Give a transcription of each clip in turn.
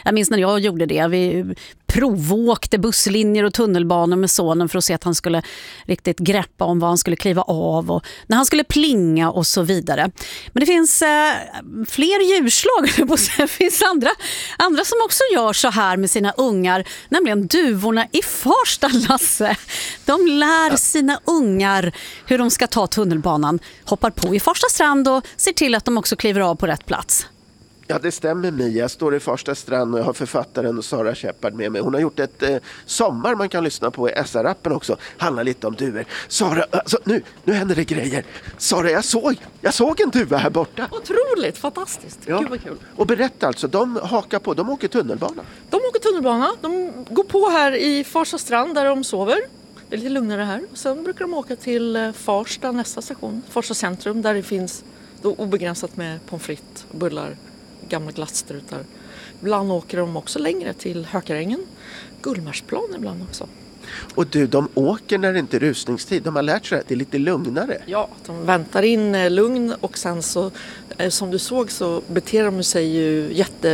Jag minns när jag gjorde det. Vi provåkte busslinjer och tunnelbanor med sonen för att se att han skulle riktigt greppa om vad han skulle kliva av och när han skulle plinga och så vidare. Men det finns fler djurslag. Det finns andra som också gör så här med sina ungar, nämligen duvorna i Farsta, Lasse. De lär sina ungar hur de ska ta tunnelbanan, hoppar på i Farsta strand och ser till att de också kliver av på rätt plats. Ja, det stämmer, Mia. Jag står i Farsta strand och jag har författaren Sara Shepard med mig. Hon har gjort ett sommar man kan lyssna på i SR-appen också. Handlar lite om duvor. Sara, alltså, nu händer det grejer. Sara, jag såg en duva här borta. Otroligt, fantastiskt. Ja. Gud vad kul. Och berätta alltså, de hakar på, de åker tunnelbana. De åker tunnelbana, de går på här i Farsta strand där de sover. Det är lite lugnare här. Och sen brukar de åka till Farsta, nästa station. Farsta centrum, där det finns då obegränsat med pommes frites, bullar, gamla glasstrutar. Ibland åker de också längre till Hökarängen. Gullmarsplan ibland också. Och du, de åker när det inte är rusningstid. De har lärt sig att det är lite lugnare. Ja, de väntar in lugn och sen så, som du såg så beter de sig ju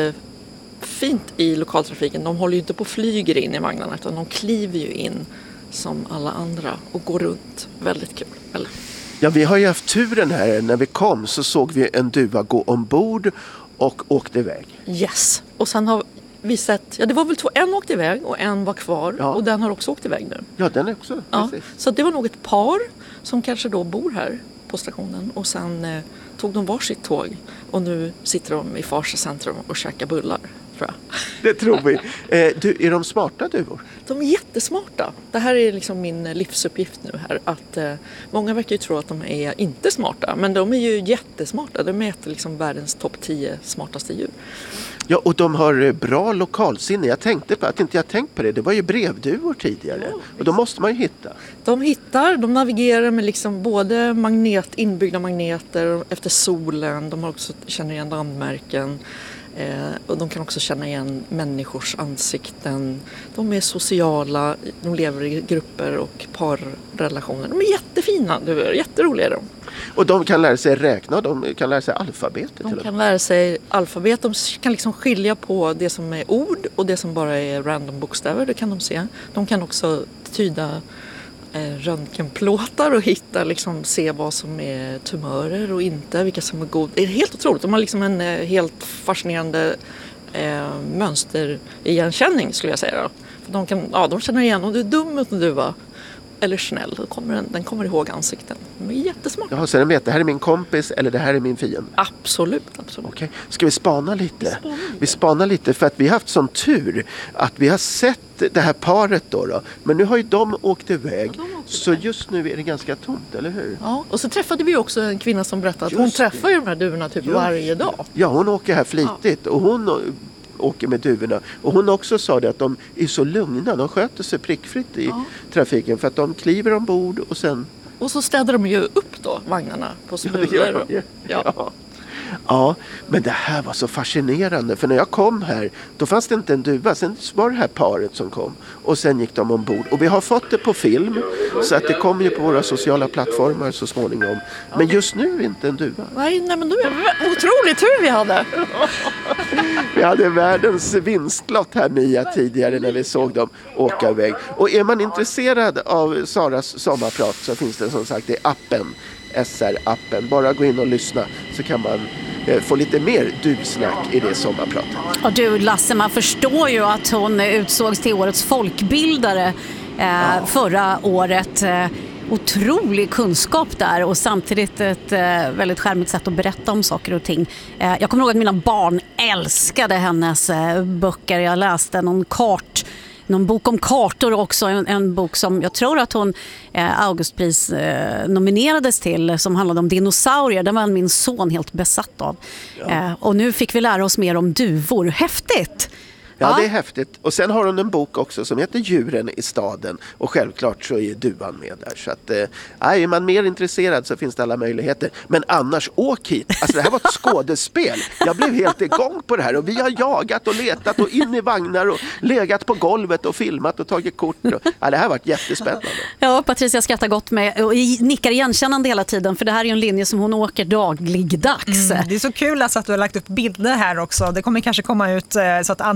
jättefint i lokaltrafiken. De håller ju inte på och flyger in i vagnarna utan de kliver ju in som alla andra och går runt. Väldigt kul. Väldigt. Ja, vi har ju haft turen här. När vi kom så såg vi en duva gå ombord och åkte iväg. Yes. Och sen har vi sett, ja det var väl en åkte iväg och en var kvar. Ja. Och den har också åkt iväg nu. Ja, den är också. Ja. Precis. Så det var nog ett par som kanske då bor här på stationen. Och sen tog de varsitt tåg. Och nu sitter de i Farsta centrum och käkar bullar, tror jag. Det tror vi. Du, är de smarta duvor? De är jättesmarta. Det här är liksom min livsuppgift nu här. Att, många verkar ju tro att de är inte smarta. Men de är ju jättesmarta. De äter liksom världens topp 10 smartaste djur. Ja, och de har bra lokalsinne. Jag tänkte på att inte jag tänkt på det. Det var ju brevduvor tidigare. Ja, och då måste man ju hitta. De navigerar med liksom både inbyggda magneter efter solen. De har också känner igen landmärken. Och de kan också känna igen människors ansikten. De är sociala, de lever i grupper och parrelationer. De är jättefina, jätteroliga är de. Och de kan lära sig räkna, de kan lära sig alfabetet. De kan lära sig alfabet, de kan liksom skilja på det som är ord och det som bara är random bokstäver, det kan de se. De kan också tyda röntgenplåtar och hitta, liksom, se vad som är tumörer och inte, vilka som är god. Det är helt otroligt, de har liksom en helt fascinerande mönsterigenkänning skulle jag säga. Då. För de känner igen om du är dum mot en duva eller snäll, den kommer ihåg ansikten. De är jättesmarta. Ja, så den vet, det här är min kompis eller det här är min fiende. Absolut. Okej. Ska vi spana lite? Vi spanar lite för att vi har haft sån tur att vi har sett det här paret då. Men nu har ju de åkt iväg. Så just nu är det ganska tomt, eller hur? Ja, och så träffade vi också en kvinna som berättade att hon träffar ju de här duvorna typ varje dag. Ja, hon åker här flitigt och hon åker med duvorna. Och hon också sa det att de är så lugna. De sköter sig prickfritt i trafiken för att de kliver ombord och sen... Och så städar de ju upp då vagnarna på smulor. Ja, men det här var så fascinerande. För när jag kom här, då fanns det inte en duva. Sen var det här paret som kom. Och sen gick de ombord. Och vi har fått det på film. Så att det kommer ju på våra sociala plattformar så småningom. Men just nu är inte en duva. Nej men nu är det otroligt tur vi hade. Vi hade världens vinstlott här, Mia, tidigare när vi såg dem åka iväg. Och är man intresserad av Saras sommarprat så finns det som sagt i appen. SR-appen. Bara gå in och lyssna så kan man få lite mer duvsnack i det sommarpratet. Och du Lasse, man förstår ju att hon utsågs till årets folkbildare förra året. Otrolig kunskap där och samtidigt ett väldigt charmigt sätt att berätta om saker och ting. Jag kommer ihåg att mina barn älskade hennes böcker. Jag läste någon bok om kartor också, en bok som jag tror att hon Augustpris nominerades till, som handlade om dinosaurier. Den var min son helt besatt av. Ja. Och nu fick vi lära oss mer om duvor. Häftigt! Ja, det är häftigt. Och sen har hon en bok också som heter Djuren i staden. Och självklart så är duvan med där. Så att, är man mer intresserad så finns det alla möjligheter. Men annars, åk hit. Alltså det här var ett skådespel. Jag blev helt igång på det här. Och vi har jagat och letat och in i vagnar och legat på golvet och filmat och tagit kort. Det här har varit jättespännande. Ja, Patricia skrattar gott med och nickar igenkännande hela tiden. För det här är ju en linje som hon åker dagligdags. Det är så kul alltså att du har lagt upp bilder här också. Det kommer kanske komma ut så att